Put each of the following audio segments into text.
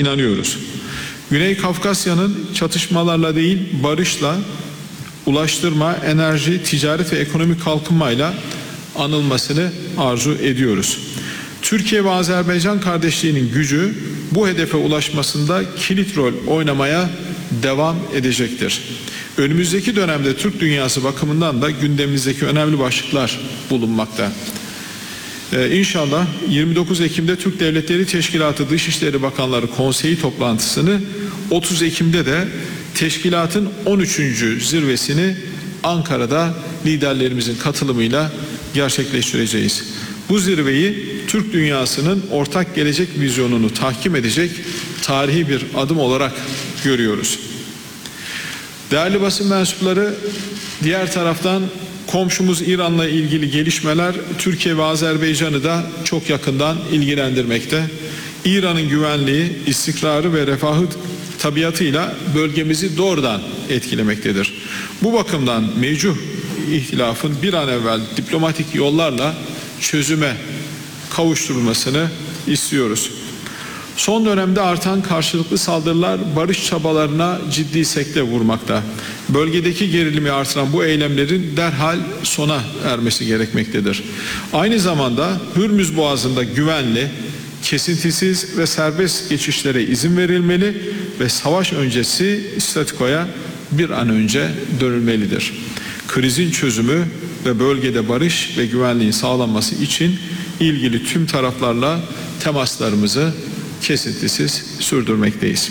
inanıyoruz. Güney Kafkasya'nın çatışmalarla değil barışla, ulaştırma, enerji, ticaret ve ekonomik kalkınmayla anılmasını arzu ediyoruz. Türkiye ve Azerbaycan kardeşliğinin gücü bu hedefe ulaşmasında kilit rol oynamaya devam edecektir. Önümüzdeki dönemde Türk dünyası bakımından da gündemimizdeki önemli başlıklar bulunmakta. İnşallah 29 Ekim'de Türk Devletleri Teşkilatı Dışişleri Bakanları Konseyi toplantısını, 30 Ekim'de de teşkilatın 13. zirvesini Ankara'da liderlerimizin katılımıyla gerçekleştireceğiz. Bu zirveyi Türk dünyasının ortak gelecek vizyonunu tahkim edecek tarihi bir adım olarak görüyoruz. Değerli basın mensupları, diğer taraftan komşumuz İran'la ilgili gelişmeler Türkiye ve Azerbaycan'ı da çok yakından ilgilendirmekte. İran'ın güvenliği, istikrarı ve refahı tabiatıyla bölgemizi doğrudan etkilemektedir. Bu bakımdan mevcut ihtilafın bir an evvel diplomatik yollarla çözüme kavuşturulmasını istiyoruz. Son dönemde artan karşılıklı saldırılar barış çabalarına ciddi sekte vurmakta. Bölgedeki gerilimi artıran bu eylemlerin derhal sona ermesi gerekmektedir. Aynı zamanda Hürmüz Boğazı'nda güvenli, kesintisiz ve serbest geçişlere izin verilmeli ve savaş öncesi statükoya bir an önce dönülmelidir. Krizin çözümü ve bölgede barış ve güvenliğin sağlanması için ilgili tüm taraflarla temaslarımızı kesintisiz sürdürmekteyiz.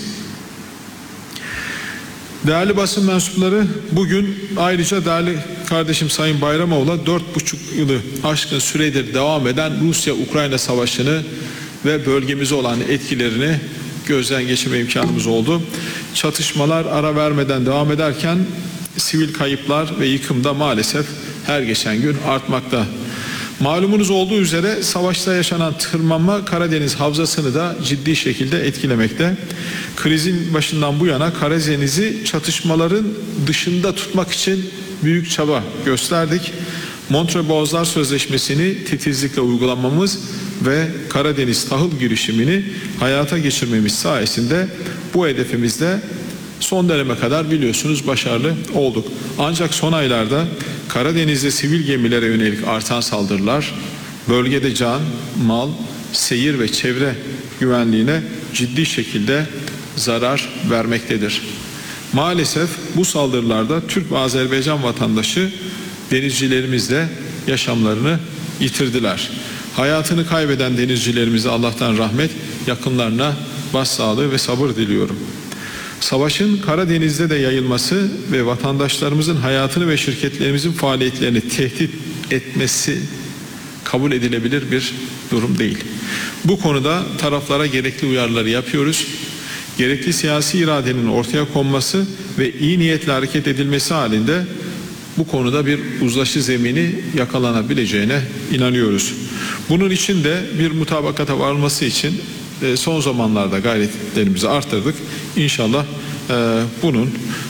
Değerli basın mensupları, bugün ayrıca değerli kardeşim Sayın Bayramoğlu'la 4,5 yılı aşkın süredir devam eden Rusya-Ukrayna savaşını ve bölgemize olan etkilerini gözden geçirme imkanımız oldu. Çatışmalar ara vermeden devam ederken sivil kayıplar ve yıkım da maalesef her geçen gün artmakta. Malumunuz olduğu üzere savaşta yaşanan tırmanma Karadeniz havzasını da ciddi şekilde etkilemekte. Krizin başından bu yana Karadeniz'i çatışmaların dışında tutmak için büyük çaba gösterdik. Montreux Boğazlar Sözleşmesi'ni titizlikle uygulamamız ve Karadeniz tahıl girişimini hayata geçirmemiz sayesinde bu hedefimizde son döneme kadar biliyorsunuz başarılı olduk. Ancak son aylarda Karadeniz'de sivil gemilere yönelik artan saldırılar bölgede can, mal, seyir ve çevre güvenliğine ciddi şekilde zarar vermektedir. Maalesef bu saldırılarda Türk ve Azerbaycan vatandaşı denizcilerimiz de yaşamlarını yitirdiler. Hayatını kaybeden denizcilerimize Allah'tan rahmet, yakınlarına başsağlığı ve sabır diliyorum. Savaşın Karadeniz'de de yayılması ve vatandaşlarımızın hayatını ve şirketlerimizin faaliyetlerini tehdit etmesi kabul edilebilir bir durum değil. Bu konuda taraflara gerekli uyarıları yapıyoruz. Gerekli siyasi iradenin ortaya konması ve iyi niyetle hareket edilmesi halinde bu konuda bir uzlaşı zemini yakalanabileceğine inanıyoruz. Bunun için de bir mutabakata varılması için son zamanlarda gayretlerimizi arttırdık. İnşallah bunun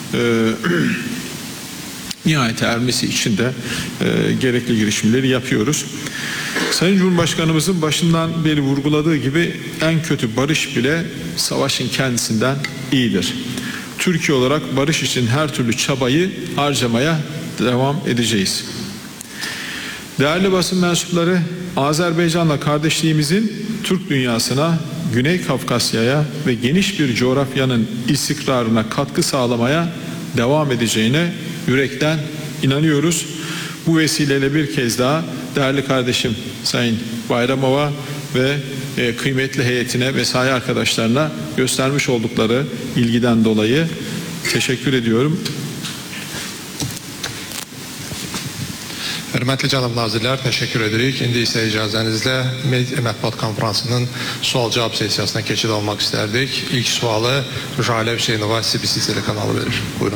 nihayete ermesi için de gerekli girişimleri yapıyoruz. Sayın Cumhurbaşkanımızın başından beri vurguladığı gibi en kötü barış bile savaşın kendisinden iyidir. Türkiye olarak barış için her türlü çabayı harcamaya devam edeceğiz. Değerli basın mensupları, Azerbaycan'la kardeşliğimizin Türk dünyasına, Güney Kafkasya'ya ve geniş bir coğrafyanın istikrarına katkı sağlamaya devam edeceğine yürekten inanıyoruz. Bu vesileyle bir kez daha değerli kardeşim Sayın Bayramova ve kıymetli heyetine, mesai arkadaşlarına göstermiş oldukları ilgiden dolayı teşekkür ediyorum. Hörmətli cənab nazirlər, təşəkkür edirik. İndi isə icazənizlə mətbuat konferansının sual-cavab sessiyasına keçid almaq istərdik. İlk sualı Jalə Hüseynova CBC telekanalı verir. Buyurun.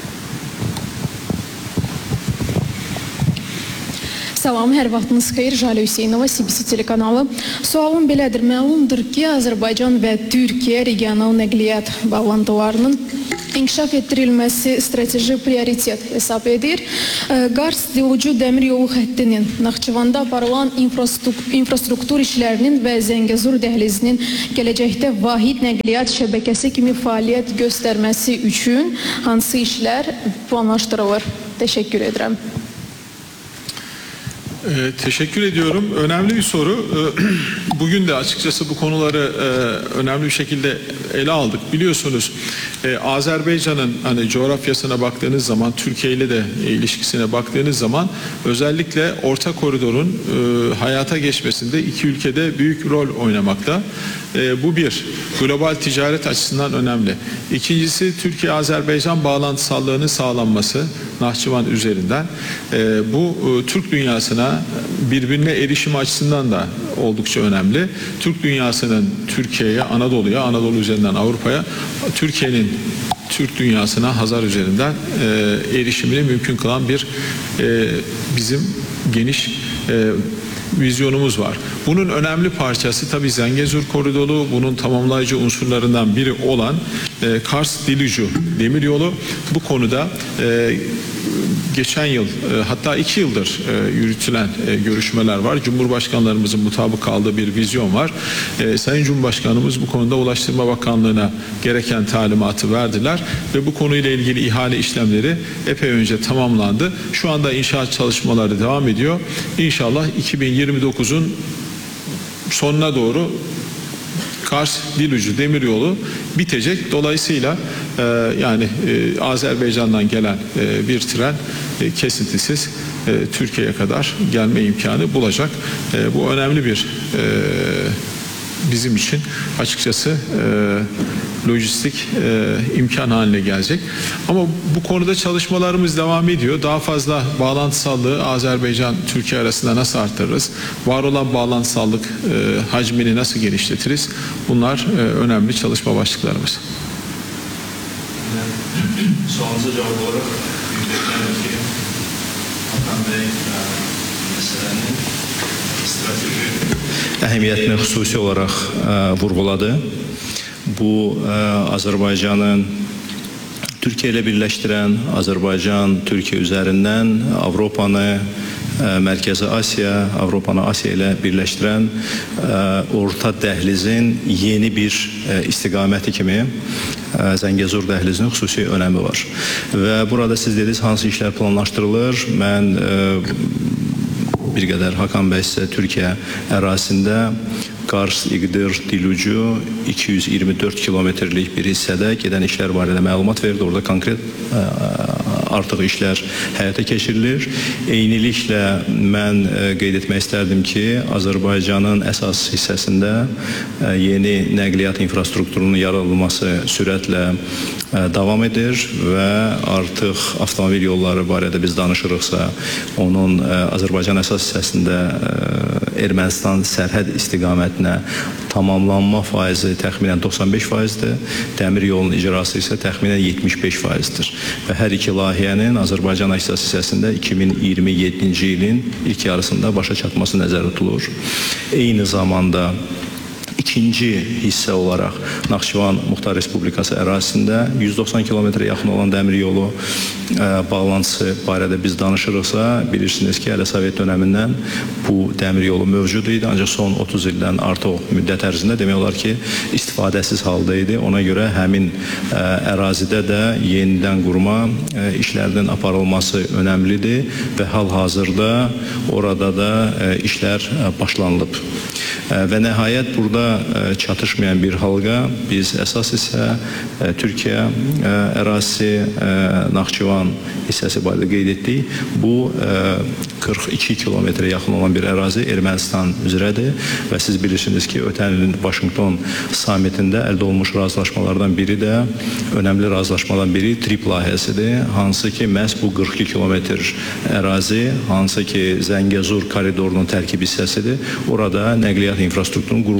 Salam, hər vaxtınız xeyir. Jalə Hüseynova, CBC telekanalı. Sualım belədir. Məlumdur ki, Azərbaycan və Türkiyə regional nəqliyyat bağlantılarının inkişaf etdirilməsi strateji prioritet hesab edir. Qars-Dilucu dəmir yolu xəttinin Naxçıvanda aparılan infrastruktur işlərinin və Zəngəzur dəhlizinin gələcəkdə vahid nəqliyyat şəbəkəsi kimi fəaliyyət göstərməsi üçün hansı işlər planlaşdırılır? Teşekkür ederim. Teşekkür ediyorum. Önemli bir soru. Bugün de açıkçası bu konuları önemli bir şekilde ele aldık. Biliyorsunuz Azerbaycan'ın hani coğrafyasına baktığınız zaman, Türkiye ile de ilişkisine baktığınız zaman özellikle Orta Koridor'un hayata geçmesinde iki ülkede büyük rol oynamakta. Bu bir, global ticaret açısından önemli. İkincisi, Türkiye-Azerbaycan bağlantısallığının sağlanması Nahçıvan üzerinden. Bu Türk dünyasına birbirine erişim açısından da oldukça önemli. Türk dünyasının Türkiye'ye, Anadolu'ya, Anadolu üzerinden Avrupa'ya, Türkiye'nin Türk dünyasına Hazar üzerinden erişimini mümkün kılan bir bizim geniş vizyonumuz var. Bunun önemli parçası tabii Zengezur Koridoru, bunun tamamlayıcı unsurlarından biri olan Kars-Dilucu demiryolu. Bu konuda geçen yıl hatta 2 yıldır yürütülen görüşmeler var. Cumhurbaşkanlarımızın mutabık kaldığı bir vizyon var. Sayın Cumhurbaşkanımız bu konuda Ulaştırma Bakanlığı'na gereken talimatı verdiler ve bu konuyla ilgili ihale işlemleri epey önce tamamlandı. Şu anda inşaat çalışmaları devam ediyor. İnşallah 2029'un sonuna doğru Kars-Dilucu demiryolu bitecek. Dolayısıyla Azerbaycan'dan gelen bir tren kesintisiz Türkiye'ye kadar gelme imkanı bulacak. Bu önemli bir bizim için açıkçası lojistik imkan haline gelecek. Ama bu konuda çalışmalarımız devam ediyor. Daha fazla bağlantısallığı Azerbaycan-Türkiye arasında nasıl arttırırız? Var olan bağlantısallık hacmini nasıl genişletiriz? Bunlar önemli çalışma başlıklarımız. Sorunuza cevap olarak bekliyorum ki Hakan Bey meselenin strateji əhəmiyyətini xüsusi olaraq vurğuladı. Bu Azərbaycanın Türkiyə ilə birləşdirən, Azərbaycan Türkiyə üzərindən Avropanı, Mərkəzi Asiya, Avropanı Asiya ilə birləşdirən orta dəhlizin yeni bir istiqaməti kimi Zəngəzur dəhlizinin xüsusi önəmi var. Və burada siz dediniz hansı işlər planlaşdırılır? Mən bir qədər Hakan bəy sizə Türkiyə ərazisində Kars-İqdir-Dilucu 224 kilometrlik bir hissədə gedən işlər barədə məlumat verdi. Orada konkret artıq işlər həyata keçirilir. Eyniliklə mən qeyd etmək istərdim ki, Azərbaycanın əsas hissəsində yeni nəqliyyat infrastrukturunun yaradılması sürətlə davam edir və artıq avtomobil yolları barədə biz danışırıqsa, onun Azərbaycan əsas hissəsində Ermənistan sərhəd istiqamətinə tamamlanma faizi təxminən 95%-dir. Dəmir yolunun icrası isə təxminən 75%-dir. Və hər iki layihənin Azərbaycan əsas hissəsində 2027-ci ilin ilk yarısında başa çatması nəzərdə tutulur. Eyni zamanda İkinci hissə olaraq Naxçıvan Muxtar Respublikası ərazisində 190 kilometrə yaxın olan dəmir yolu bağlantısı barədə biz danışırıqsa, bilirsiniz ki, hələ Sovet dönəmindən bu dəmir yolu mövcud idi, ancaq son 30 ildən artıq müddət ərzində demək olar ki, istifadəsiz halda idi. Ona görə həmin ərazidə də yenidən qurma işlərinin aparılması önəmlidir və hal-hazırda orada da işlər başlanılıb. Və nəhayət burada çatışmayan bir halqa biz əsas isə Türkiyə ərazisi, Naxçıvan hissəsi barədə qeyd etdik. Bu 42 kilometrə yaxın olan bir ərazi Ermənistan üzrədir və siz bilirsiniz ki, ötən ilin Vaşinqton samitində əldə olmuş razılaşmalardan biri də, önəmli razılaşmadan biri TRIP layihəsidir. Hansı ki, məhz bu 42 kilometr ərazi, hansı ki, Zəngəzur koridorunun tərkib hissəsidir. Orada nəqliyyat infrastrukturunun qurulmasını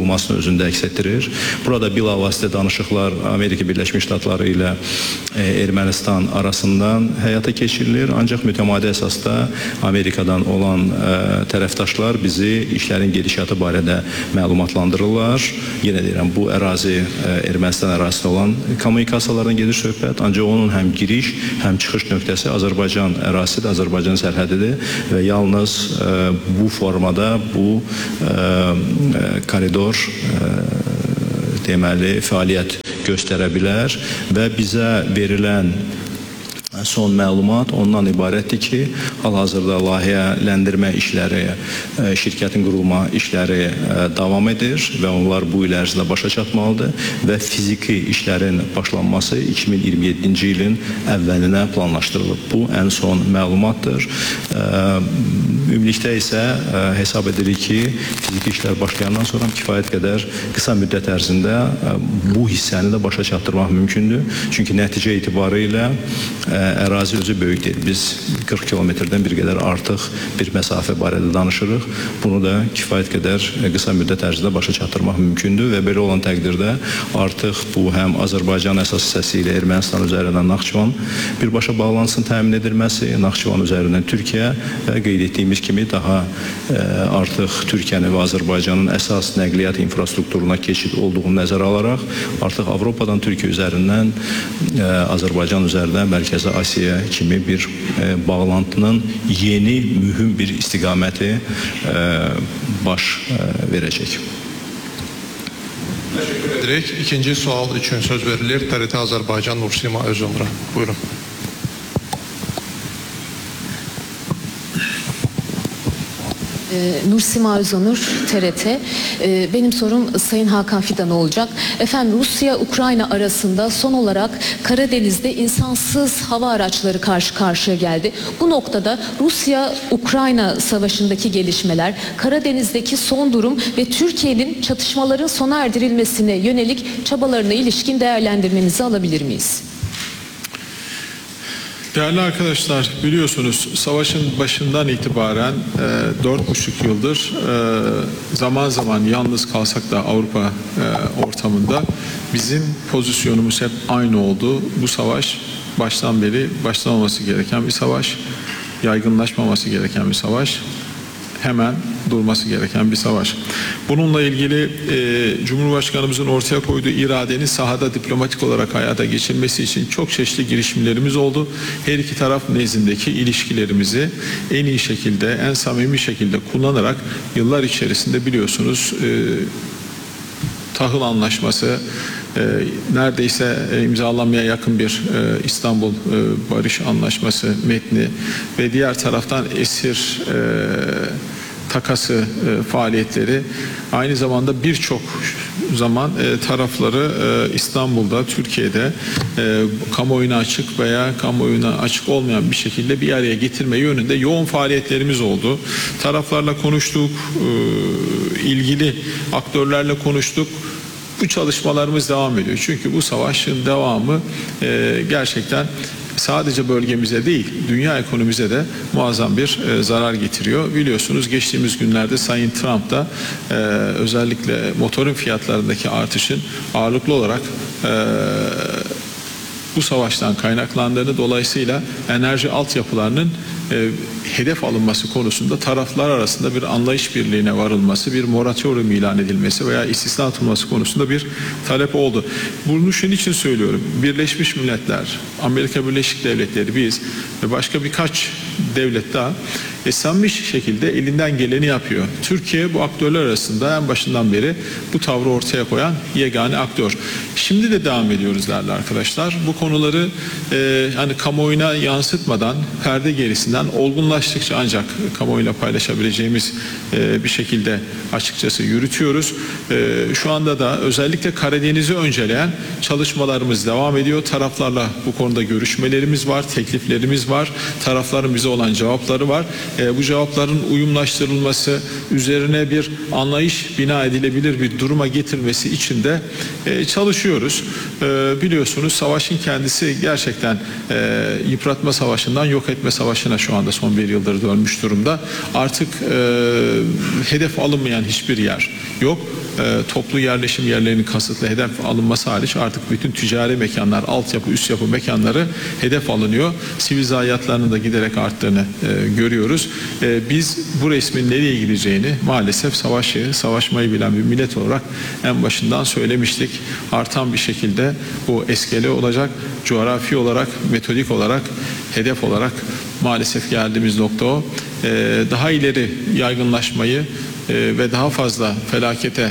özündə əks etdirir. Burada bilavasitə danışıqlar Amerika Birləşmiş Ştatları ilə Ermənistan arasından həyata keçirilir. Ancaq mütəmadi əsasda Amerikadan olan tərəfdaşlar bizi işlərin gedişatı barədə məlumatlandırırlar. Yenə deyirəm, bu ərazi Ermənistan ərazisində olan kommunikasiyalardan gedir söhbət. Ancaq onun həm giriş, həm çıxış nöqtəsi Azərbaycan ərazisidir, Azərbaycan sərhədidir və yalnız bu formada bu koridor deməli fəaliyyət göstərə bilər və bizə verilən son məlumat ondan ibarətdir ki, hal-hazırda layihələndirmə işləri, şirkətin qurulma işləri davam edir və onlar bu il ərzində başa çatmalıdır və fiziki işlərin başlanması 2027-ci ilin əvvəlinə planlaşdırılıb. Bu ən son məlumatdır. Ümumilikdə isə hesab edirik ki, fiziki işlər başlayandan sonra kifayət qədər qısa müddət ərzində bu hissəni də başa çatdırmaq mümkündür. Çünki nəticə etibarı ilə ərazi özü böyük deyil. Biz 40 kilometrdən bir qədər artıq bir məsafə barədə danışırıq. Bunu da kifayət qədər qısa müddət ərzində başa çatdırmaq mümkündür və belə olan təqdirdə artıq bu həm Azərbaycan əsas hissəsi ilə Ermənistan üzərindən Naxçıvan birbaşa bağlantısının təmin edilməsi, Naxçıvan üzərindən Türkiyə və qeyd etdiyimiz kimi daha artıq Türkiyənin və Azərbaycanın əsas nəqliyyat infrastrukturuna keçid olduğunu nəzərə alaraq artıq Avropadan Türkiyə üzərindən Azərbaycan üzərindən Mərkəzi Asiya kimi bir bağlantının yeni, mühüm bir istiqaməti baş verəcək. Təşəkkür edirik. İkinci sual üçün söz verilir. TRT Azərbaycan Nursima Özümrə. Buyurun. Nursima Özonur, TRT. Benim sorum Sayın Hakan Fidan'a olacak. Efendim, Rusya-Ukrayna arasında son olarak Karadeniz'de insansız hava araçları karşı karşıya geldi. Bu noktada Rusya-Ukrayna savaşındaki gelişmeler, Karadeniz'deki son durum ve Türkiye'nin çatışmaların sona erdirilmesine yönelik çabalarına ilişkin değerlendirmenizi alabilir miyiz? Değerli arkadaşlar, biliyorsunuz savaşın başından itibaren 4,5 yıldır zaman zaman yalnız kalsak da Avrupa ortamında bizim pozisyonumuz hep aynı oldu. Bu savaş baştan beri başlamaması gereken bir savaş, yaygınlaşmaması gereken bir savaş, hemen durması gereken bir savaş. Bununla ilgili Cumhurbaşkanımızın ortaya koyduğu iradenin sahada diplomatik olarak hayata geçirmesi için çok çeşitli girişimlerimiz oldu. Her iki taraf nezdindeki ilişkilerimizi en iyi şekilde, en samimi şekilde kullanarak yıllar içerisinde biliyorsunuz tahıl anlaşması, neredeyse imzalanmaya yakın bir İstanbul Barış Anlaşması metni ve diğer taraftan esir takası faaliyetleri, aynı zamanda birçok zaman tarafları İstanbul'da, Türkiye'de kamuoyuna açık veya kamuoyuna açık olmayan bir şekilde bir araya getirme yönünde yoğun faaliyetlerimiz oldu. Taraflarla konuştuk, ilgili aktörlerle konuştuk. Bu çalışmalarımız devam ediyor. Çünkü bu savaşın devamı gerçekten sadece bölgemize değil, dünya ekonomimize de muazzam bir zarar getiriyor. Biliyorsunuz geçtiğimiz günlerde Sayın Trump da özellikle motorun fiyatlarındaki artışın ağırlıklı olarak bu savaştan kaynaklandığını, dolayısıyla enerji altyapılarının hedef alınması konusunda taraflar arasında bir anlayış birliğine varılması, bir moratorium ilan edilmesi veya istisna atılması konusunda bir talep oldu. Bunu şunun için söylüyorum. Birleşmiş Milletler, Amerika Birleşik Devletleri, biz ve başka birkaç devlet daha samimi şekilde elinden geleni yapıyor. Türkiye bu aktörler arasında en başından beri bu tavrı ortaya koyan yegane aktör. Şimdi de devam ediyoruz değerli arkadaşlar. Bu konuları hani kamuoyuna yansıtmadan, perde gerisinden olgunlaştıkça ancak kamuoyuyla paylaşabileceğimiz bir şekilde açıkçası yürütüyoruz. Şu anda da özellikle Karadeniz'i önceleyen çalışmalarımız devam ediyor. Taraflarla bu konuda görüşmelerimiz var, tekliflerimiz var. Tarafların bize olan cevapları var. Bu cevapların uyumlaştırılması, üzerine bir anlayış bina edilebilir bir duruma getirmesi için de çalışıyoruz. Biliyorsunuz savaşın kendisi gerçekten yıpratma savaşından yok etme savaşına şu şu anda son bir yıldır dönmüş durumda. Artık hedef alınmayan hiçbir yer yok. Toplu yerleşim yerlerinin kasıtlı hedef alınması hariç artık bütün ticari mekanlar, altyapı, üst yapı mekanları hedef alınıyor. Sivil zayiatlarının da giderek arttığını görüyoruz. Biz bu resmin nereye gideceğini maalesef savaşmayı bilen bir millet olarak en başından söylemiştik. Artan bir şekilde bu eskele olacak. Coğrafi olarak, metodik olarak, hedef olarak maalesef geldiğimiz nokta o. Daha ileri yaygınlaşmayı ve daha fazla felakete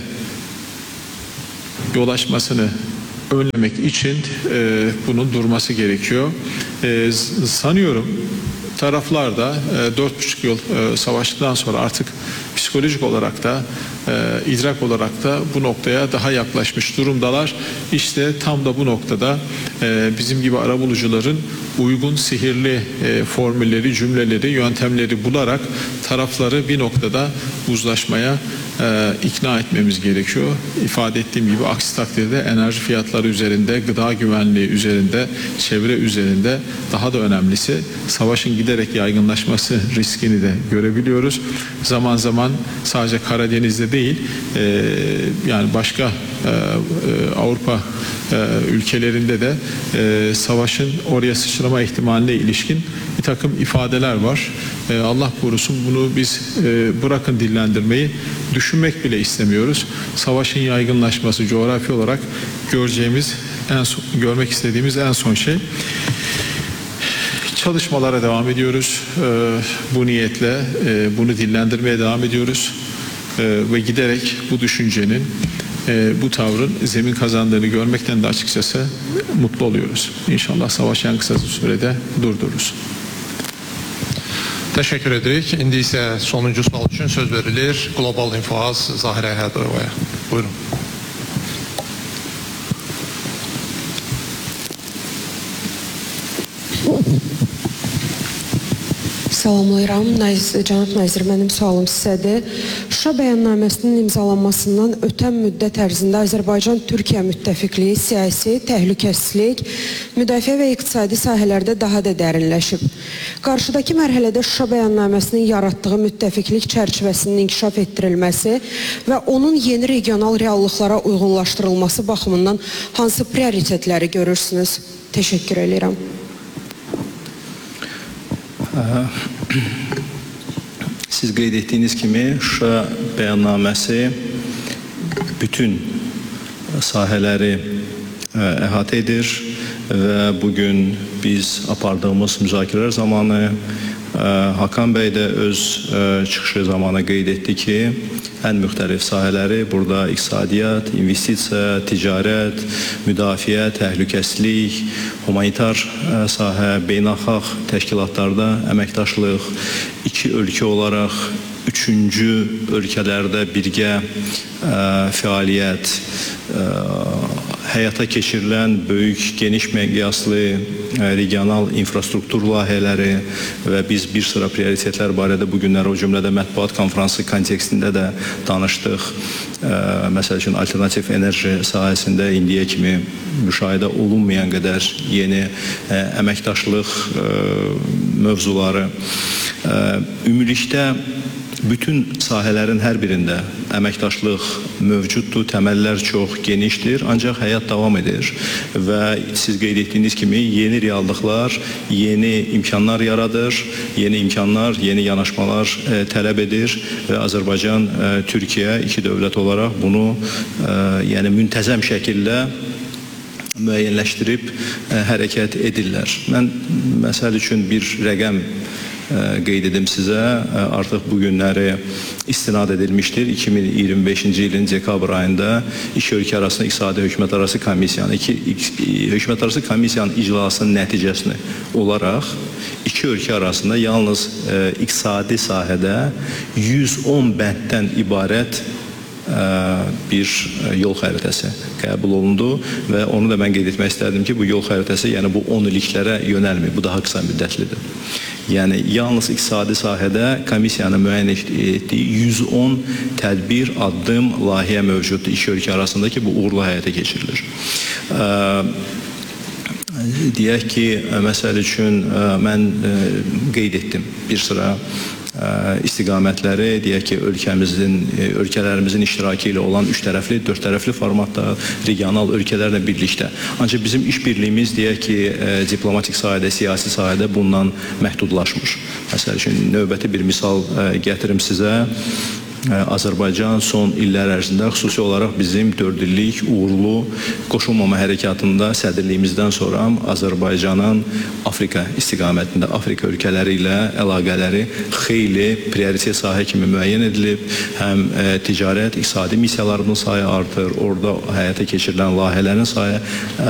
yol açmasını önlemek için bunun durması gerekiyor. Sanıyorum taraflar da 4,5 yıl savaştıktan sonra artık psikolojik olarak da idrak olarak da bu noktaya daha yaklaşmış durumdalar. İşte tam da bu noktada bizim gibi arabulucuların uygun sihirli formülleri, cümleleri, yöntemleri bularak tarafları bir noktada uzlaşmaya ikna etmemiz gerekiyor. İfade ettiğim gibi aksi takdirde enerji fiyatları üzerinde, gıda güvenliği üzerinde, çevre üzerinde daha da önemlisi savaşın giderek yaygınlaşması riskini de görebiliyoruz. Zaman zaman sadece Karadeniz'de değil yani başka Avrupa ülkelerinde de savaşın oraya sıçrama ihtimaline ilişkin bir takım ifadeler var. Allah korusun bunu biz bırakın dillendirmeyi, düşünmek bile istemiyoruz. Savaşın yaygınlaşması coğrafi olarak görmek istediğimiz en son şey. Çalışmalara devam ediyoruz. Bu niyetle bunu dillendirmeye devam ediyoruz. Ve giderek bu düşüncenin, bu tavrın zemin kazandığını görmekten de açıkçası mutlu oluyoruz. İnşallah savaş en kısa sürede durdururuz. Təşəkkür edirik. İndi isə sonuncu sual üçün söz verilir Global İnfoaz Zahirə Hədrovaya. Buyurun. Salamlayıram. Cənab Nazir, mənim sualım sizədir. Şuşa bəyannaməsinin imzalanmasından ötən müddət ərzində Azərbaycan-Türkiyə müttəfiqliyi siyasi, təhlükəsizlik, müdafiə və iqtisadi sahələrdə daha da dərinləşib. Qarşıdakı mərhələdə Şuşa bəyannaməsinin yaratdığı müttəfiqlik çərçivəsinin inkişaf etdirilməsi və onun yeni regional reallıqlara uyğunlaşdırılması baxımından hansı prioritetləri görürsünüz? Təşəkkür edirəm. Siz qeyd etdiyiniz kimi Şuşa bəyannaməsi bütün sahələri əhatə edir və bugün biz apardığımız müzakirələr zamanı Hakan bəy də öz çıxışı zamanı qeyd etdi ki, ən müxtəlif sahələri burada iqtisadiyyat, investisiya, ticarət, müdafiə, təhlükəsizlik, humanitar sahə, beynəlxalq təşkilatlarda əməkdaşlıq, iki ölkə olaraq üçüncü ölkələrdə birgə fəaliyyət, həyata keçirilən böyük, geniş miqyaslı regional infrastruktur layihələri və biz bir sıra prioritetlər barədə bu günlər o cümlədə mətbuat konfransı kontekstində də danışdıq. Məsəl üçün alternativ enerji sahəsində indiyə kimi müşahidə olunmayan qədər yeni əməkdaşlıq mövzuları. Ümumilikdə bütün sahələrin hər birində əməkdaşlıq mövcuddur, təməllər çox genişdir, ancaq həyat davam edir və siz qeyd etdiyiniz kimi yeni reallıqlar, yeni imkanlar yaradır, yeni imkanlar, yeni yanaşmalar tələb edir və Azərbaycan, Türkiyə iki dövlət olaraq bunu yəni müntəzəm şəkildə müəyyənləşdirib hərəkət edirlər. Mən məsəl üçün bir rəqəm qeyd edim sizə, artıq bu günləri istinad edilmişdir. 2025-ci ilin dekabr ayında iki ölkə arasında iqtisadi hökumət arası komissiyanın, hökumət arası komissiyanın iclasının nəticəsini olaraq iki ölkə arasında yalnız iqtisadi sahədə 110 bənddən ibarət bir yol xəritəsi qəbul olundu və onu da mən qeyd etmək istərdim ki, bu yol xəritəsi yəni bu 10 illiklərə yönəlmir, bu daha qısa müddətlidir. Yəni yalnız iqtisadi sahədə komissiyanın müəyyən etdiyi 110 tədbir, addım, layihə mövcuddur iki ölkə arasında ki, bu uğurla həyata keçirilir. deyək ki, məsəl üçün mən qeyd etdim bir sıra istiqamətləri, deyək ki, ölkələrimizin iştirakı ilə olan 3 tərəfli, 4 tərəfli formatda, regional ölkələrlə birlikdə. Ancaq bizim işbirliyimiz, deyək ki, diplomatik sahədə, siyasi sahədə bundan məhdudlaşmış. Məsəl üçün, növbəti bir misal gətirim sizə. Azərbaycan son illər ərzində xüsusi olaraq bizim 4 illik uğurlu qoşulmama hərəkatında sədrliyimizdən sonra Azərbaycanın Afrika istiqamətində, Afrika ölkələri ilə əlaqələri xeyli prioritet sahə kimi müəyyən edilib. Həm ticarət, iqtisadi missiyalarının sayı artır, orada həyata keçirilən layihələrin sayı